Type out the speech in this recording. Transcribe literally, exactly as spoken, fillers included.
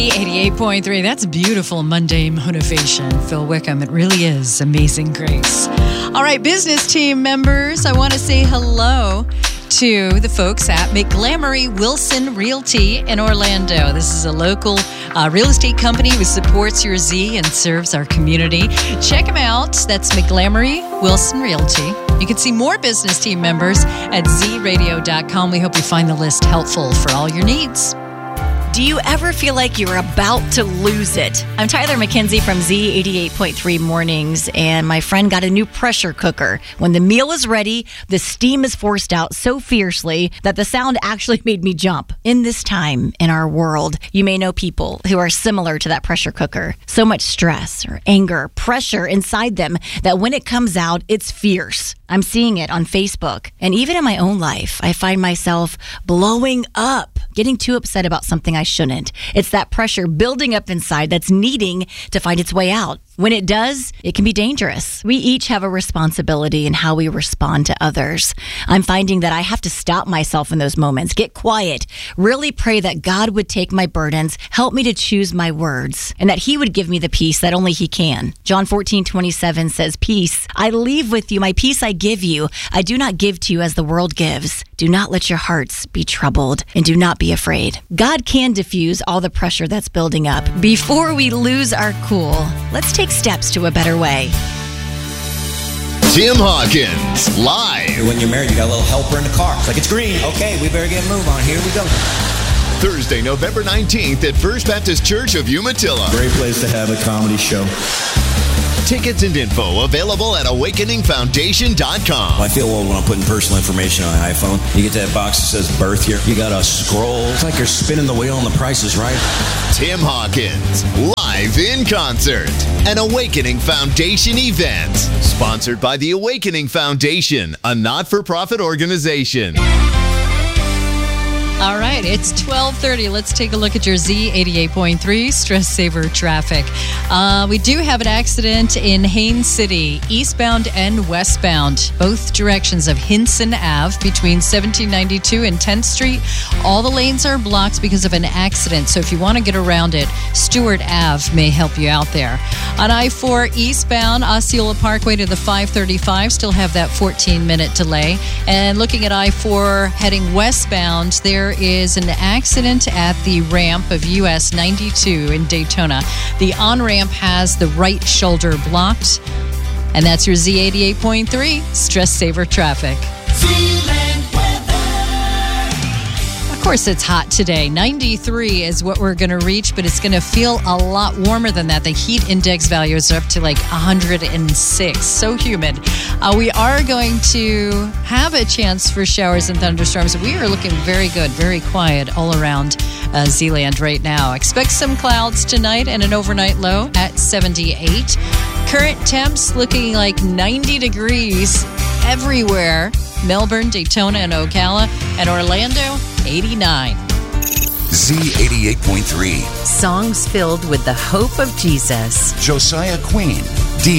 eighty-eight point three, that's beautiful Monday motivation. Phil Wickham, it really is amazing grace. All right, business team members, I want to say hello to the folks at McGlamory Wilson Realty in Orlando. This is a local uh, real estate company who supports your Z and serves our community. Check them out. That's McGlamory Wilson Realty. You can see more business team members at z radio dot com. We hope you find the list helpful for all your needs. Do you ever feel like you're about to lose it? I'm Tyler McKenzie from Z eighty-eight point three Mornings, and my friend got a new pressure cooker. When the meal is ready, the steam is forced out so fiercely that the sound actually made me jump. In this time in our world, you may know people who are similar to that pressure cooker. So much stress or anger, pressure inside them that when it comes out, it's fierce. I'm seeing it on Facebook. And even in my own life, I find myself blowing up, getting too upset about something I shouldn't. It's that pressure building up inside that's needing to find its way out. When it does, it can be dangerous. We each have a responsibility in how we respond to others. I'm finding that I have to stop myself in those moments, get quiet, really pray that God would take my burdens, help me to choose my words, and that He would give me the peace that only He can. John fourteen twenty-seven says, "Peace I leave with you, my peace I give you. I do not give to you as the world gives. Do not let your hearts be troubled, and do not be afraid." God can diffuse all the pressure that's building up. Before we lose our cool, let's take steps to a better way. Tim Hawkins, live. When you're married, you got a little helper in the car. It's like, it's green. Okay, we better get a move on. Here we go. Thursday, November nineteenth at First Baptist Church of Umatilla. Great place to have a comedy show. Tickets and info available at awakening foundation dot com. I feel old when I'm putting personal information on an iPhone. You get that box that says birth here. You got to scroll. It's like you're spinning the wheel and the price is right. Tim Hawkins, live in concert. An Awakening Foundation event. Sponsored by the Awakening Foundation, a not-for-profit organization. All right, it's twelve thirty. Let's take a look at your Z eighty-eight point three Stress Saver traffic. Uh, we do have an accident in Haines City, eastbound and westbound, both directions of Hinson Avenue between seventeen ninety-two and tenth Street. All the lanes are blocked because of an accident, so if you want to get around it, Stewart Avenue may help you out there. On I four eastbound, Osceola Parkway to the five thirty-five, still have that fourteen-minute delay. And looking at I four heading westbound, there is an accident at the ramp of U S ninety-two in Daytona. The on-ramp has the right shoulder blocked. And that's your Z eighty-eight point three Stress Saver traffic. Of course, it's hot today. ninety-three is what we're going to reach, but it's going to feel a lot warmer than that. The heat index values are up to like one hundred six. So humid. Uh, we are going to have a chance for showers and thunderstorms. We are looking very good, very quiet all around uh, Z-Land right now. Expect some clouds tonight and an overnight low at seventy-eight. Current temps looking like ninety degrees everywhere. Melbourne, Daytona, and Ocala, and Orlando, eighty-nine. Z eighty-eight point three. Songs filled with the hope of Jesus. Josiah Queen.